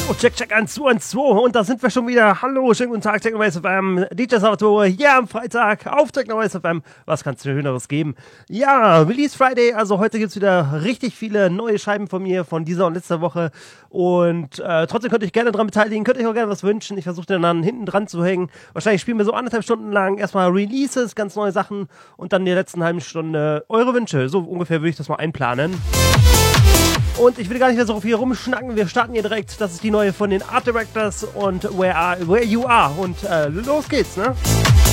Check 1, 2 1, 2 und da sind wir schon wieder. Hallo, schönen guten Tag, Techno-Noise FM, DJ Salvatore, hier am Freitag auf Techno-Noise FM. Was kannst du Schöneres geben? Ja, Release Friday, also heute gibt es wieder richtig viele neue Scheiben von mir, von dieser und letzter Woche und trotzdem könnt ihr euch gerne dran beteiligen, könnt ihr euch auch gerne was wünschen. Ich versuche dann hinten dran zu hängen. Wahrscheinlich spielen wir so 1,5 Stunden lang erstmal Releases, ganz neue Sachen und dann in der letzten halben Stunde eure Wünsche. So ungefähr würde ich das mal einplanen. Und ich will gar nicht mehr so viel rumschnacken, wir starten hier direkt. Das ist die neue von den Art Directors und Where You Are. Und los geht's, ne?